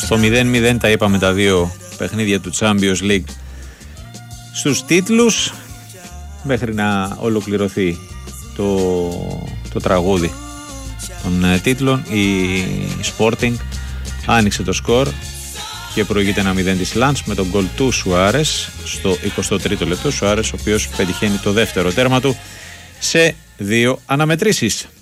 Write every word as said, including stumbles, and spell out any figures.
Στο μηδέν μηδέν τα είπαμε τα δύο παιχνίδια του Champions League στους τίτλους, μέχρι να ολοκληρωθεί το, το τραγούδι των ε, τίτλων. Η Sporting άνοιξε το σκορ και προηγείται ένα μηδέν της Λαντς με τον γκολ του Σουάρες στο εικοστό τρίτο λεπτό. Σουάρες ο οποίος πετυχαίνει το δεύτερο τέρμα του σε δύο αναμετρήσεις.